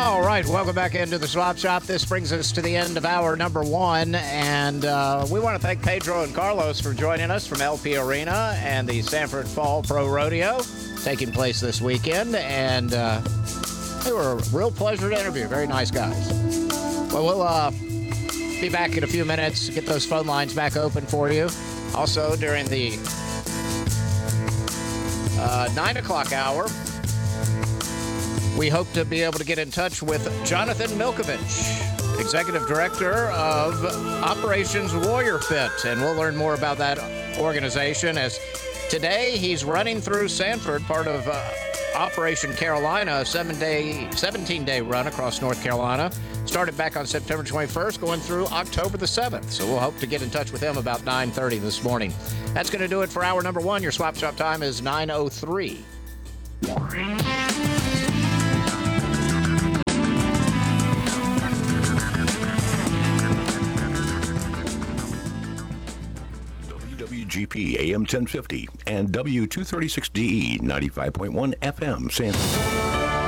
All right, welcome back into the Swap Shop. This brings us to the end of hour number one, and we want to thank Pedro and Carlos for joining us from LP Arena and the Sanford Fall Pro Rodeo taking place this weekend, and they were a real pleasure to interview. Very nice guys. Well, we'll be back in a few minutes to get those phone lines back open for you. Also, during the 9 o'clock hour, we hope to be able to get in touch with Jonathan Milkovich, Executive Director of Operations Warrior Fit, and we'll learn more about that organization as today he's running through Sanford, part of Operation Carolina, a 17-day run across North Carolina. Started back on September 21st, going through October the 7th. So we'll hope to get in touch with him about 9:30 this morning. That's going to do it for hour number one. Your Swap Shop time is 9:03. WGP AM 1050 and W236DE 95.1 FM Sanford.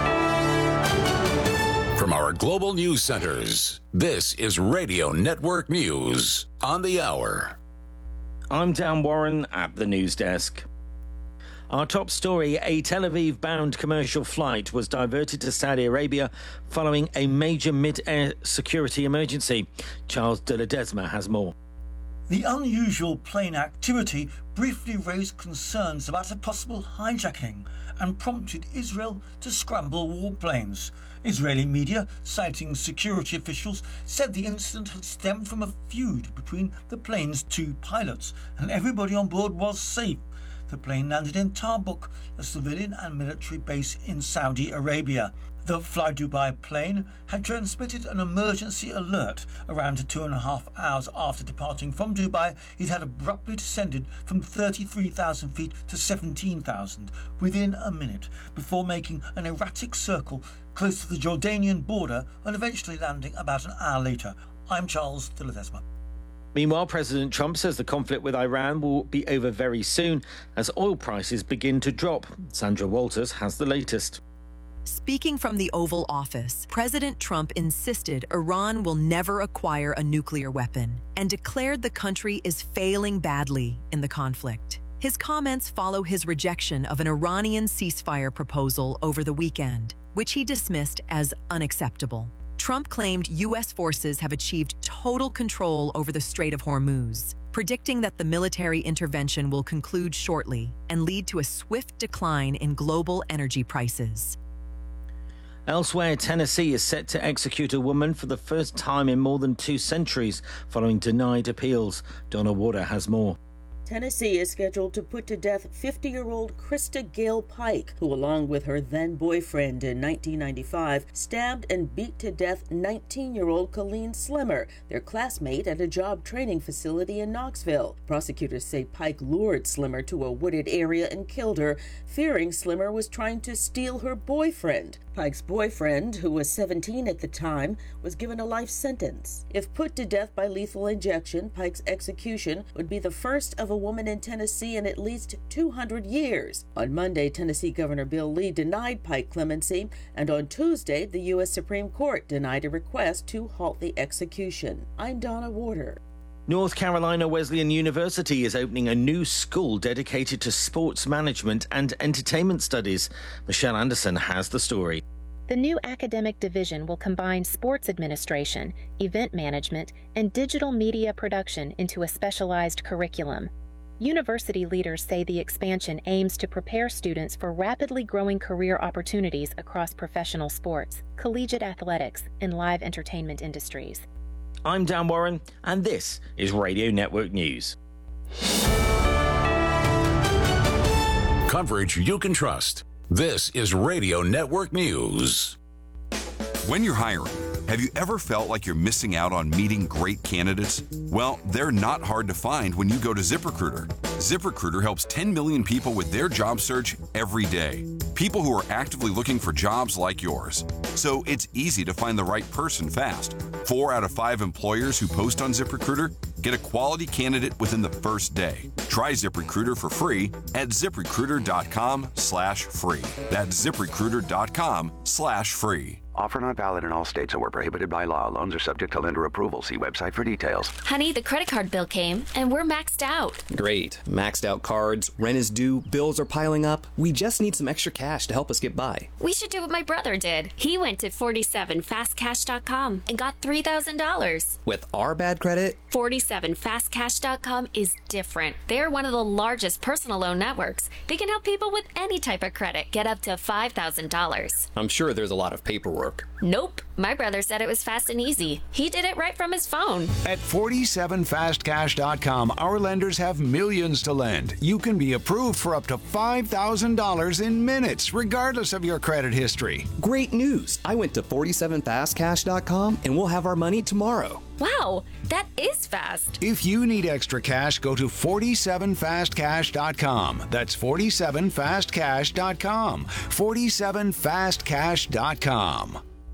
From our global news centers, this is Radio Network News on the hour. I'm Dan Warren at the news desk. Our top story, a Tel Aviv-bound commercial flight was diverted to Saudi Arabia following a major mid-air security emergency. Charles de Ledesma has more. The unusual plane activity briefly raised concerns about a possible hijacking and prompted Israel to scramble warplanes. Israeli media, citing security officials, said the incident had stemmed from a feud between the plane's two pilots and everybody on board was safe. The plane landed in Tabuk, a civilian and military base in Saudi Arabia. The Fly Dubai plane had transmitted an emergency alert around 2.5 hours after departing from Dubai. It had abruptly descended from 33,000 feet to 17,000 within a minute before making an erratic circle close to the Jordanian border and eventually landing about an hour later. I'm Charles de Ledesma. Meanwhile, President Trump says the conflict with Iran will be over very soon as oil prices begin to drop. Sandra Walters has the latest. Speaking from the Oval Office, President Trump insisted Iran will never acquire a nuclear weapon and declared the country is failing badly in the conflict. His comments follow his rejection of an Iranian ceasefire proposal over the weekend, which he dismissed as unacceptable. Trump claimed U.S. forces have achieved total control over the Strait of Hormuz, predicting that the military intervention will conclude shortly and lead to a swift decline in global energy prices. Elsewhere, Tennessee is set to execute a woman for the first time in more than 2 centuries following denied appeals. Donna Warder has more. Tennessee is scheduled to put to death 50-year-old Krista Gale Pike, who, along with her then-boyfriend in 1995, stabbed and beat to death 19-year-old Colleen Slimmer, their classmate at a job training facility in Knoxville. Prosecutors say Pike lured Slimmer to a wooded area and killed her, fearing Slimmer was trying to steal her boyfriend. Pike's boyfriend, who was 17 at the time, was given a life sentence. If put to death by lethal injection, Pike's execution would be the first of a woman in Tennessee in at least 200 years. On Monday, Tennessee Governor Bill Lee denied Pike clemency, and on Tuesday, the U.S. Supreme Court denied a request to halt the execution. I'm Donna Warder. North Carolina Wesleyan University is opening a new school dedicated to sports management and entertainment studies. Michelle Anderson has the story. The new academic division will combine sports administration, event management, and digital media production into a specialized curriculum. University leaders say the expansion aims to prepare students for rapidly growing career opportunities across professional sports, collegiate athletics, and live entertainment industries. I'm Dan Warren, and this is Radio Network News. Coverage you can trust. This is Radio Network News. When you're hiring, have you ever felt like you're missing out on meeting great candidates? Well, they're not hard to find when you go to ZipRecruiter. ZipRecruiter helps 10 million people with their job search every day. People who are actively looking for jobs like yours. So it's easy to find the right person fast. 4 out of 5 employers who post on ZipRecruiter get a quality candidate within the first day. Try ZipRecruiter for free at ZipRecruiter.com/free. That's ZipRecruiter.com/free. Offer not valid in all states or prohibited by law. Loans are subject to lender approval. See website for details. Honey, the credit card bill came, and we're maxed out. Great. Maxed out cards, rent is due, bills are piling up. We just need some extra cash to help us get by. We should do what my brother did. He went to 47fastcash.com and got $3,000. With our bad credit? 47fastcash.com is different. They're one of the largest personal loan networks. They can help people with any type of credit get up to $5,000. I'm sure there's a lot of paperwork. Nope. My brother said it was fast and easy. He did it right from his phone. At 47fastcash.com, our lenders have millions to lend. You can be approved for up to $5,000 in minutes, regardless of your credit history. Great news! I went to 47fastcash.com and we'll have our money tomorrow. Wow, that is fast. If you need extra cash, go to 47fastcash.com. That's 47fastcash.com. 47fastcash.com.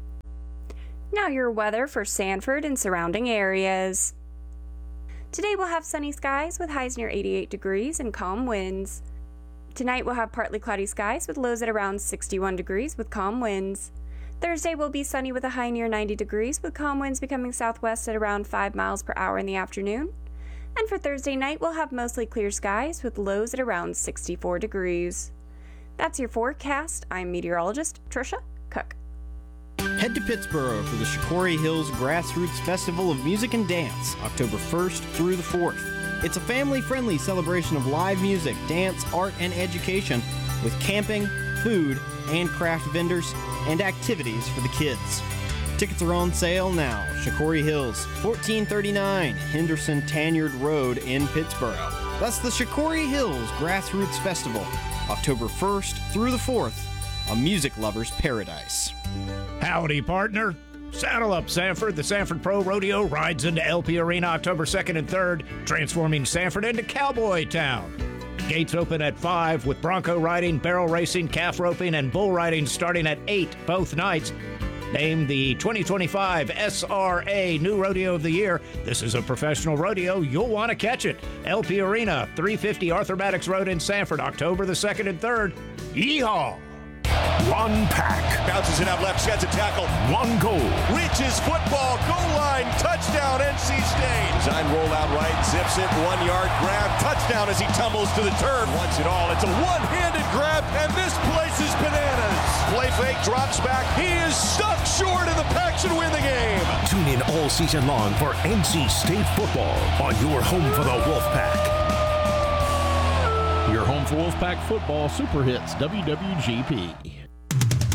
Now your weather for Sanford and surrounding areas. Today we'll have sunny skies with highs near 88 degrees and calm winds. Tonight we'll have partly cloudy skies with lows at around 61 degrees with calm winds. Thursday will be sunny with a high near 90 degrees with calm winds becoming southwest at around 5 miles per hour in the afternoon. And for Thursday night we'll have mostly clear skies with lows at around 64 degrees. That's your forecast. I'm meteorologist Trisha Cook. Head to Pittsburgh for the Shikori Hills Grassroots Festival of Music and Dance, October 1st through the 4th. It's a family-friendly celebration of live music, dance, art, and education with camping, food, and craft vendors, and activities for the kids. Tickets are on sale now. Shikori Hills, 1439 Henderson Tanyard Road in Pittsburgh. That's the Shikori Hills Grassroots Festival, October 1st through the 4th, a music lover's paradise. Howdy, partner. Saddle up, Sanford. The Sanford Pro Rodeo rides into LP Arena October 2nd and 3rd, transforming Sanford into Cowboy Town. Gates open at 5 with bronco riding, barrel racing, calf roping, and bull riding starting at 8 both nights. Named the 2025 SRA New Rodeo of the Year. This is a professional rodeo. You'll want to catch it. LP Arena, 350 Arthur Maddox Road in Sanford, October the 2nd and 3rd. Yeehaw! One pack. Bounces it out left, sheds a tackle. One goal. Reaches football, goal line, touchdown, NC State. Design rollout right, zips it, 1 yard grab, touchdown as he tumbles to the turf. Wants it all. It's a one-handed grab, and this place is bananas. Play fake, drops back. He is stuck short, and the Pack should win the game. Tune in all season long for NC State football on your home for the Wolfpack. Your home for Wolfpack football, Super Hits WWGP.